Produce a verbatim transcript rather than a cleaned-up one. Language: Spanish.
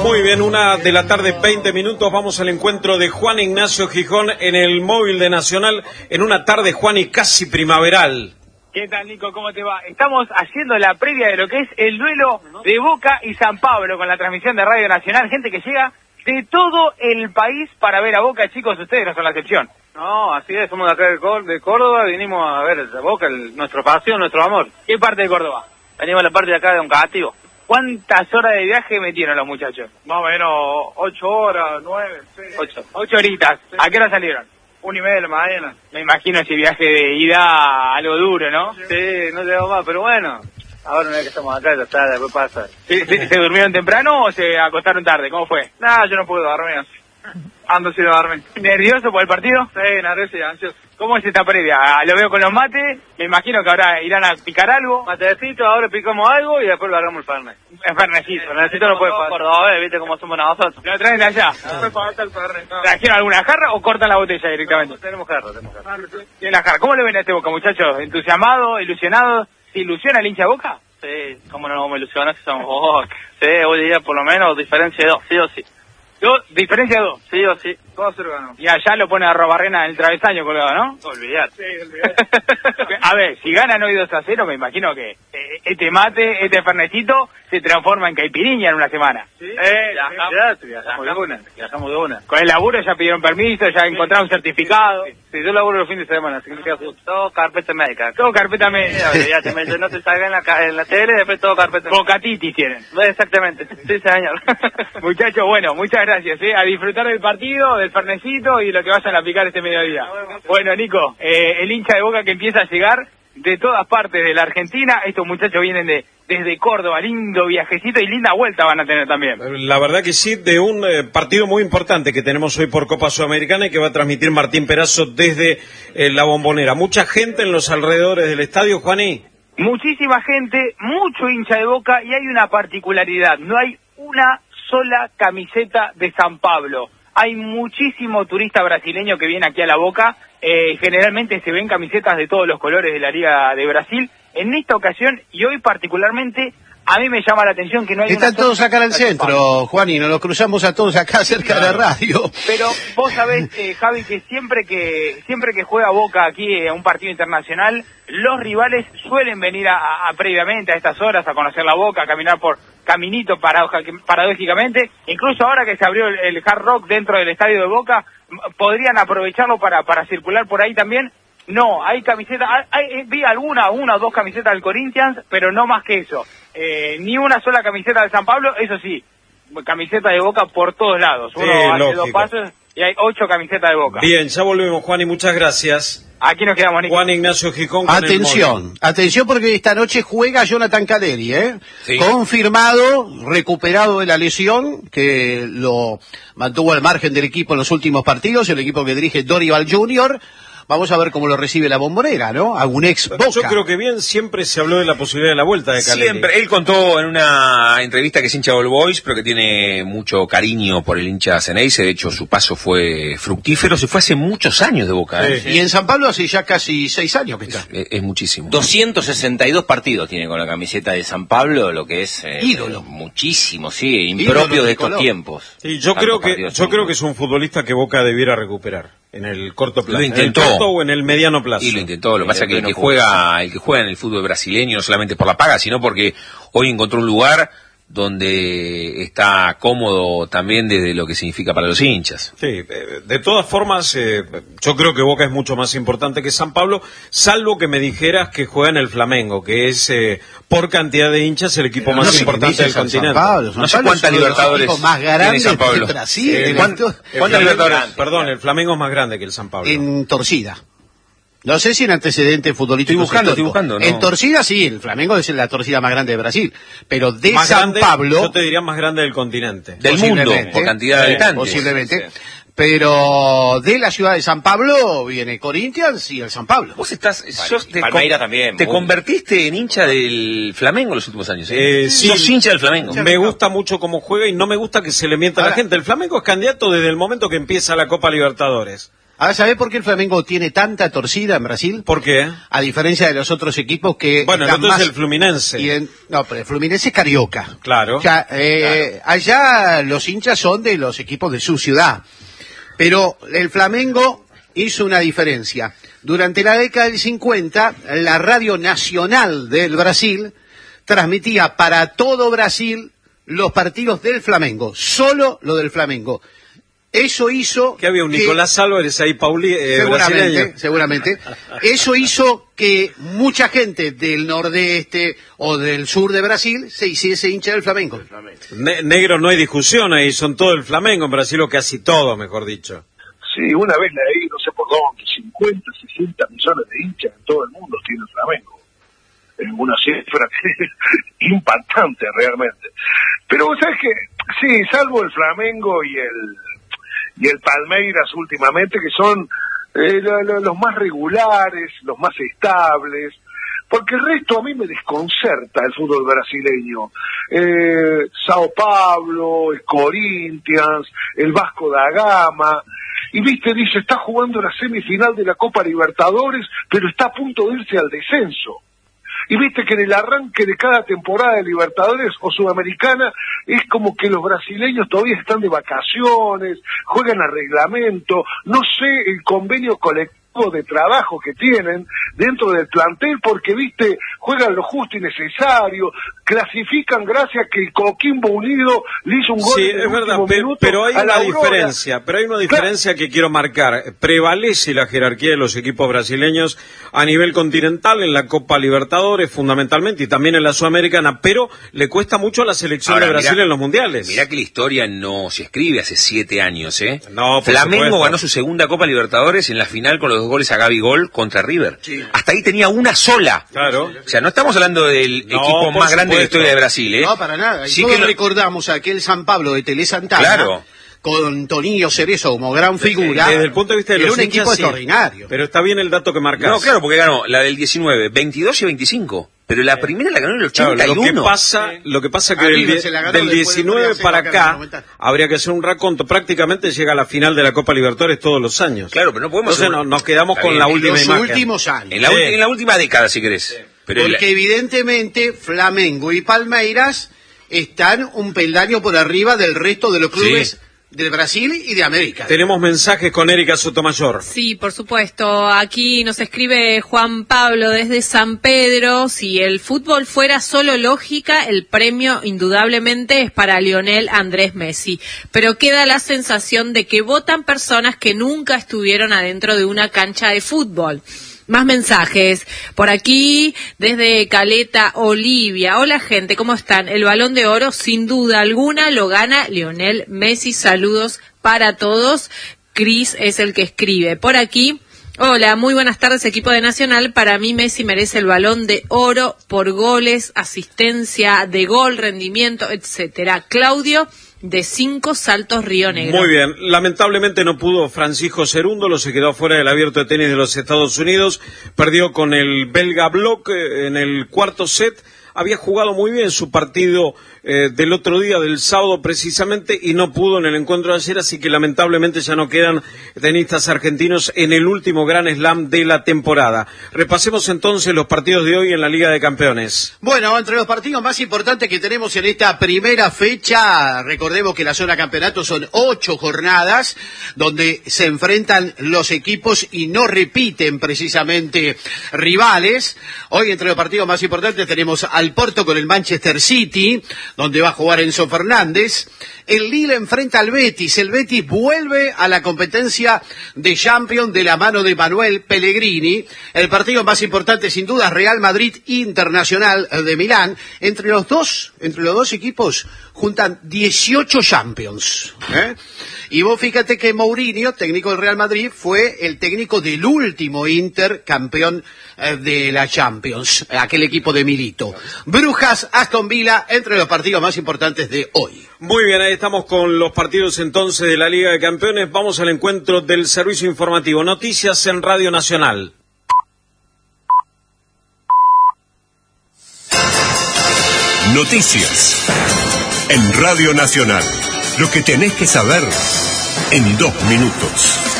Muy bien, una de la tarde, veinte minutos, vamos al encuentro de Juan Ignacio Gijón en el móvil de Nacional, en una tarde, Juan, y casi primaveral. ¿Qué tal, Nico? ¿Cómo te va? Estamos haciendo la previa de lo que es el duelo de Boca y San Pablo con la transmisión de Radio Nacional. Gente que llega de todo el país para ver a Boca. Chicos, ustedes no son la excepción. No, así es, somos de acá de Córdoba, vinimos a ver a Boca, el, nuestro pasión, nuestro amor. ¿Qué parte de Córdoba? Venimos a la parte de acá de Oncativo. ¿Cuántas horas de viaje metieron los muchachos? Más o menos ocho horas, nueve, seis. Ocho. Ocho horitas. Sí. ¿A qué hora salieron? Una y media de la mañana. Me imagino ese viaje de ida algo duro, ¿no? Sí, no llegamos más, pero bueno. Ahora una vez que estamos acá, ya está, después pasa. ¿Se, se, ¿Se durmieron temprano o se acostaron tarde? ¿Cómo fue? Nada, yo no pude dormir. Ando sin dormir. ¿Nervioso por el partido? Sí, nervioso y ansioso. ¿Cómo es esta previa? Lo veo con los mates, me imagino que ahora irán a picar algo. Matecito, ahora picamos algo y después lo hagamos el Fernet. El Fernecito. Fernecito no puede faltar. Cordobés, viste cómo somos nosotros. ¿Lo traen de allá? No puede faltar el Fernet. No. ¿Trajeron alguna jarra o cortan la botella directamente? No, tenemos jarra, tenemos jarra. Tienen la jarra. ¿Cómo le ven a este Boca, muchachos? ¿Entusiasmado, ilusionado? ¿Se ilusiona el hincha de Boca? Sí, cómo no nos vamos a ilusionar si somos Boca. Sí, hoy día por lo menos diferencia de dos, sí o sí. ¿Dos? ¿Diferencia de dos? Sí o sí. dos a cero ganó. Y allá lo pone a Robarrena en el travesaño colgado, ¿no? Olvidar. Sí, olvidar. A ver, si ganan hoy dos a cero, me imagino que eh, este mate, este fernecito, se transforma en caipiriña en una semana. Sí, eh, viajamos, viajamos de una. Viajamos de una. Con el laburo ya pidieron permiso, ya encontraron un certificado. Sí, sí, yo laburo los fines de semana, así que me queda todo carpeta médica. Todo carpeta médica. Ya te no te salga en la, en la tele, después todo carpeta médica. Bocatitis tienen. Exactamente, sí señor. Muchachos, bueno, muchas gracias, ¿eh? A disfrutar del partido, del fernecito y lo que vayan a picar este mediodía. Bueno, Nico, eh, el hincha de Boca que empieza a llegar de todas partes de la Argentina. Estos muchachos vienen de desde Córdoba, lindo viajecito y linda vuelta van a tener también. La verdad que sí, de un eh, partido muy importante que tenemos hoy por Copa Sudamericana y que va a transmitir Martín Perazo desde eh, la Bombonera. Mucha gente en los alrededores del estadio, Juaní. Muchísima gente, mucho hincha de Boca y hay una particularidad, no hay una sola camiseta de San Pablo. Hay muchísimo turista brasileño que viene aquí a la Boca, eh, generalmente se ven camisetas de todos los colores de la Liga de Brasil. En esta ocasión, y hoy particularmente, a mí me llama la atención que no hay... Están todos acá en el centro, Juan, y nos los cruzamos a todos acá cerca claro. de la radio. Pero vos sabés, eh, Javi, que siempre que siempre que juega Boca aquí a un partido internacional, los rivales suelen venir a, a, a previamente a estas horas a conocer la Boca, a caminar por caminito paradójicamente. Incluso ahora que se abrió el, el Hard Rock dentro del estadio de Boca, podrían aprovecharlo para, para circular por ahí también. No, hay camisetas, hay, vi alguna, una o dos camisetas del Corinthians, pero no más que eso. Eh, ni una sola camiseta de San Pablo, eso sí, camiseta de Boca por todos lados. Uno sí, hace lógico. dos pasos y hay ocho camisetas de Boca. Bien, ya volvemos, Juan, y muchas gracias. Aquí nos quedamos, Nico. Juan Ignacio Gijón. Con atención, atención porque esta noche juega Jonathan Caleri, ¿eh? Sí. Confirmado, recuperado de la lesión, que lo mantuvo al margen del equipo en los últimos partidos, el equipo que dirige Dorival junior Vamos a ver cómo lo recibe la Bombonera, ¿no? Algún ex Boca. Yo creo que bien, siempre se habló de la posibilidad de la vuelta de Caleri. Siempre. Él contó en una entrevista que es hincha de All Boys, pero que tiene mucho cariño por el hincha Ceneice. De hecho, su paso fue fructífero. Se fue hace muchos años de Boca. Sí, ¿eh? sí. Y en San Pablo hace ya casi seis años que está. Es, es muchísimo. doscientos sesenta y dos partidos tiene con la camiseta de San Pablo, lo que es... Eh, ídolo. Muchísimo, sí, impropio ídolo de estos color. tiempos. Sí, yo creo que yo creo que es un futbolista que Boca debiera recuperar. En el corto plazo. Lo intentó. ¿En el corto o en el mediano plazo? Y lo intentó. Lo que pasa es que el que juega, el que juega en el fútbol brasileño, no solamente por la paga, sino porque hoy encontró un lugar donde está cómodo también desde lo que significa para los hinchas. Sí, de todas formas, eh, yo creo que Boca es mucho más importante que San Pablo, salvo que me dijeras que juega en el Flamengo, que es eh, por cantidad de hinchas el equipo Pero más no importante del continente. San Pablo, San no sé Pablo cuántas Libertadores más grandes tiene San Pablo. De Brasil. Eh, ¿Cuánto? ¿Cuántas Libertadores? Perdón, el Flamengo es más grande que el San Pablo. En torcida. No sé si en antecedentes futbolísticos. Estoy buscando, estoy buscando. No. En torcida sí, el Flamengo es la torcida más grande de Brasil. Pero de más San grande, Pablo... Yo te diría más grande del continente. Del mundo, por cantidad de habitantes. Posiblemente. Sí. Pero de la ciudad de San Pablo viene Corinthians y el San Pablo. Vos estás... Pal sos, te Palmeira también. Te muy... convertiste en hincha del Flamengo en los últimos años. ¿eh? Eh, sí, sos hincha del Flamengo. Me gusta mucho cómo juega y no me gusta que se le mienta a la gente. El Flamengo es candidato desde el momento que empieza la Copa Libertadores. Ahora, ¿sabés por qué el Flamengo tiene tanta torcida en Brasil? ¿Por qué? A diferencia de los otros equipos que... Bueno, el otro más... es el Fluminense. Y en... No, pero el Fluminense es carioca. Claro. O sea, eh, claro. Allá los hinchas son de los equipos de su ciudad. Pero el Flamengo hizo una diferencia. Durante la década del cincuenta, la Radio Nacional del Brasil transmitía para todo Brasil los partidos del Flamengo. Solo lo del Flamengo. Eso hizo... Que había un que, Nicolás Álvarez ahí, Pauli, eh, seguramente, brasileño. seguramente. Eso hizo que mucha gente del nordeste o del sur de Brasil se hiciese hincha del Flamengo. Ne negro, no hay discusión ahí, son todo el Flamengo en Brasil, o casi todo, mejor dicho. Sí, una vez leí, no sé por dónde, cincuenta, sesenta millones de hinchas en todo el mundo tiene el Flamengo. Es una cifra impactante realmente. Pero vos sabés que, sí, salvo el Flamengo y el... y el Palmeiras últimamente, que son eh, lo, lo, los más regulares, los más estables, porque el resto a mí me desconcerta el fútbol brasileño. Eh, Sao Paulo, el Corinthians, el Vasco da Gama, y viste, dice, está jugando la semifinal de la Copa Libertadores, pero está a punto de irse al descenso. Y viste que en el arranque de cada temporada de Libertadores o Sudamericana es como que los brasileños todavía están de vacaciones, juegan a reglamento, no sé el convenio colectivo de trabajo que tienen dentro del plantel, porque viste, juegan lo justo y necesario, clasifican gracias a que el Coquimbo Unido le hizo un gol. Sí, en el es verdad, pero, pero hay una diferencia, pero hay una diferencia que quiero marcar. Prevalece la jerarquía de los equipos brasileños a nivel continental en la Copa Libertadores fundamentalmente y también en la Sudamericana, pero le cuesta mucho a la selección Ahora, de Brasil mirá, en los mundiales. Mirá que la historia no se escribe hace siete años, ¿eh? No, Flamengo supuesto. ganó su segunda Copa Libertadores en la final con los dos goles a Gabigol contra River. Sí. Hasta ahí tenía una sola. Claro. O sea, no estamos hablando del no, equipo más grande de la historia de Brasil, ¿eh? No, para nada. Y sí todos que lo... recordamos a aquel San Pablo de Tele Santana. Claro. Con Toninho Cerezo como gran figura. Desde el punto de vista de los un hinchas, equipo sí. extraordinario. Pero está bien el dato que marcás. No, claro, porque ganó la del diecinueve, veintidós y veinticinco. Pero la primera la ganó en el ochenta y uno. Claro, lo que pasa, sí. lo que pasa que del, del diecinueve para acá habría que hacer un raconto. Prácticamente llega a la final de la Copa Libertadores todos los años. Claro, pero no podemos. Entonces hacer... no, nos quedamos con la última los imagen. últimos años. En la, sí. en la última década, si querés. Sí. Pero Porque la... evidentemente Flamengo y Palmeiras están un peldaño por arriba del resto de los clubes. Sí. De Brasil y de América. Tenemos mensajes con Erika Sotomayor. Sí, por supuesto. Aquí nos escribe Juan Pablo desde San Pedro. Si el fútbol fuera solo lógica, el premio indudablemente es para Lionel Andrés Messi. Pero queda la sensación de que votan personas que nunca estuvieron adentro de una cancha de fútbol. Más mensajes. Por aquí, desde Caleta, Olivia. Hola, gente, ¿cómo están? El Balón de Oro, sin duda alguna, lo gana Lionel Messi. Saludos para todos. Cris es el que escribe. Por aquí, hola, muy buenas tardes, equipo de Nacional. Para mí, Messi merece el Balón de Oro por goles, asistencia de gol, rendimiento, etcétera. Claudio, de Cinco Saltos, Río Negro. Muy bien, lamentablemente no pudo Francisco Cerúndolo, se quedó fuera del Abierto de Tenis de los Estados Unidos, perdió con el belga Block en el cuarto set, había jugado muy bien su partido eh, del otro día, del sábado precisamente, y no pudo en el encuentro de ayer, así que lamentablemente ya no quedan tenistas argentinos en el último Grand Slam de la temporada. Repasemos entonces los partidos de hoy en la Liga de Campeones. Bueno, entre los partidos más importantes que tenemos en esta primera fecha, recordemos que la zona campeonato son ocho jornadas, donde se enfrentan los equipos y no repiten precisamente rivales. Hoy entre los partidos más importantes tenemos al Porto con el Manchester City, donde va a jugar Enzo Fernández. El Lille enfrenta al Betis. El Betis vuelve a la competencia de Champions de la mano de Manuel Pellegrini. El partido más importante, sin duda, Real Madrid Internacional de Milán. Entre los dos, entre los dos equipos juntan dieciocho Champions. ¿eh? Y vos fíjate que Mourinho, técnico del Real Madrid, fue el técnico del último Inter, campeón eh, de la Champions, aquel equipo de Milito. Brujas, Aston Villa, entre los partidos más importantes de hoy. Muy bien, ahí estamos con los partidos entonces de la Liga de Campeones. Vamos al encuentro del servicio informativo. Noticias en Radio Nacional. Noticias en Radio Nacional. Lo que tenés que saber en dos minutos.